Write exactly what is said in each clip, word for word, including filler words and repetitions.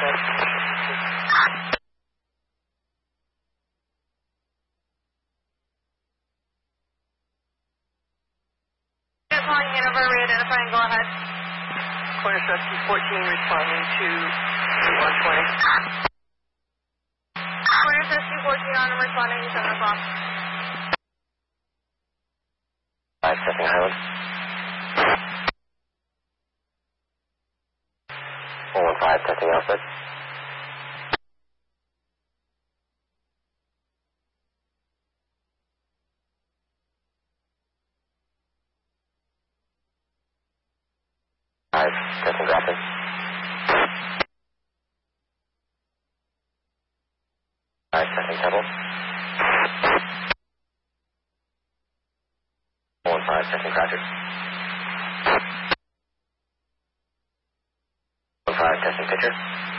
Calling Hanover, re-identifying, go ahead. Cornish Rescue fourteen responding to one twenty. Cornish Rescue fourteen on and responding to seven o'clock. five, testing Highland. four one five, testing Alfred. five, testing Grafton. five, testing Pebble. four one five, testing Cratchit. one five, testing Pitcher.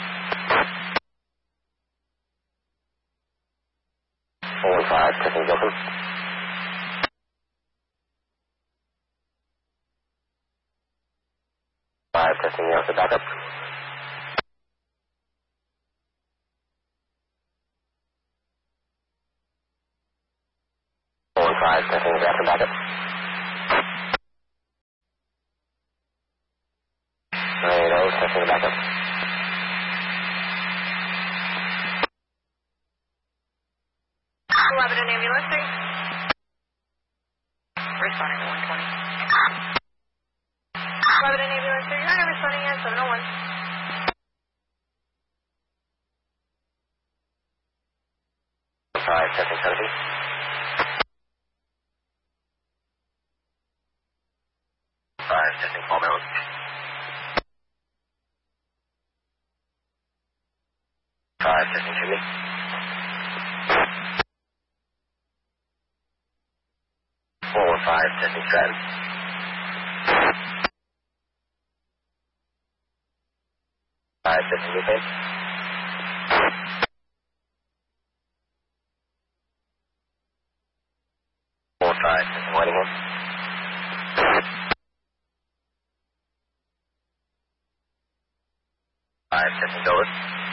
four one five, testing Gilpin. five, testing the Alpha backup. four one five, testing the Grafton backup. nine eight zero, testing the backup. eleven in ambulance, three. Responding to one twenty. eleven in ambulance, three. You're responding at seven oh one. five, testing seventy. five, testing Fall Mountain. five, testing Chimney. four one five, testing Stratton. five, testing Newfane. four five, testing Whitingham. five, testing Dover.